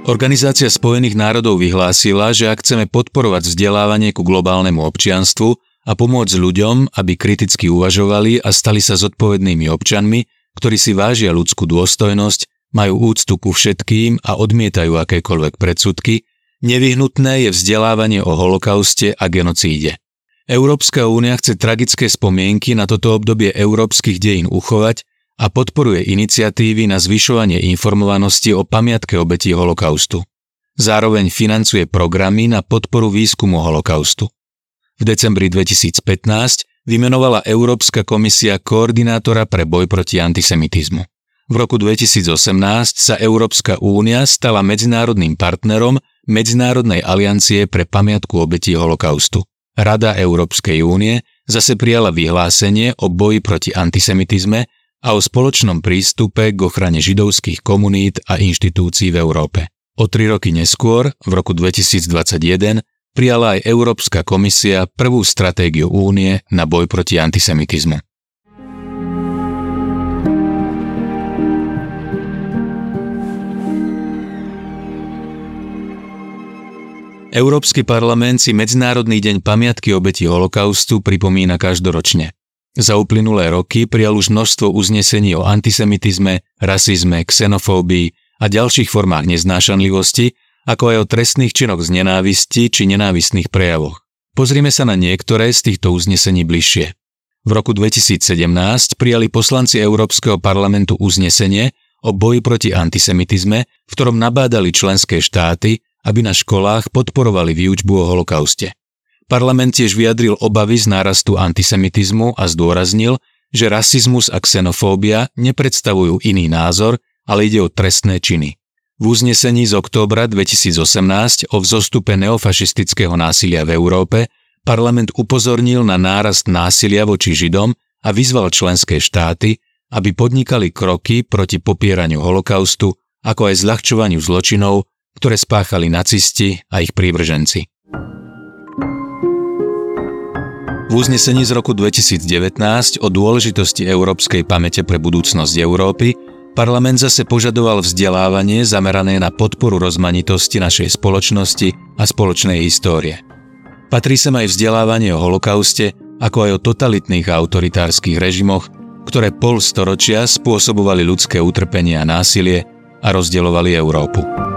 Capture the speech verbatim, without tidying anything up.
Organizácia Spojených národov vyhlásila, že ak chceme podporovať vzdelávanie ku globálnemu občianstvu a pomôcť ľuďom, aby kriticky uvažovali a stali sa zodpovednými občanmi, ktorí si vážia ľudskú dôstojnosť, majú úctu ku všetkým a odmietajú akékoľvek predsudky, nevyhnutné je vzdelávanie o holokauste a genocíde. Európska únia chce tragické spomienky na toto obdobie európskych dejín uchovať a podporuje iniciatívy na zvyšovanie informovanosti o pamiatke obetí holokaustu. Zároveň financuje programy na podporu výskumu holokaustu. V decembri dvetisícpätnásť vymenovala Európska komisia koordinátora pre boj proti antisemitizmu. V roku dvetisícosemnásť sa Európska únia stala medzinárodným partnerom Medzinárodnej aliancie pre pamiatku obetí holokaustu. Rada Európskej únie zase prijala vyhlásenie o boji proti antisemitizme a o spoločnom prístupe k ochrane židovských komunít a inštitúcií v Európe. O tri roky neskôr, v roku dvetisícdvadsaťjeden, prijala aj Európska komisia prvú stratégiu únie na boj proti antisemitizmu. Európsky parlament si Medzinárodný deň pamiatky obetí holokaustu pripomína každoročne. Za uplynulé roky prijal už množstvo uznesení o antisemitizme, rasizme, xenofóbii a ďalších formách neznášanlivosti, ako aj o trestných činoch z nenávisti či nenávistných prejavoch. Pozrime sa na niektoré z týchto uznesení bližšie. V roku dvetisícsedemnásť prijali poslanci Európskeho parlamentu uznesenie o boji proti antisemitizme, v ktorom nabádali členské štáty, aby na školách podporovali výučbu o holokauste. Parlament tiež vyjadril obavy z nárastu antisemitizmu a zdôraznil, že rasizmus a xenofóbia nepredstavujú iný názor, ale ide o trestné činy. V uznesení z októbra dvetisícosemnásť o vzostupe neofašistického násilia v Európe parlament upozornil na nárast násilia voči Židom a vyzval členské štáty, aby podnikali kroky proti popieraniu holokaustu, ako aj zľahčovaniu zločinov, ktoré spáchali nacisti a ich prívrženci. V uznesení z roku dvetisícdevätnásť o dôležitosti európskej pamäte pre budúcnosť Európy parlament zase požadoval vzdelávanie zamerané na podporu rozmanitosti našej spoločnosti a spoločnej histórie. Patrí sem aj vzdelávanie o holokauste, ako aj o totalitných a autoritárskych režimoch, ktoré pol storočia spôsobovali ľudské utrpenie a násilie a rozdeľovali Európu.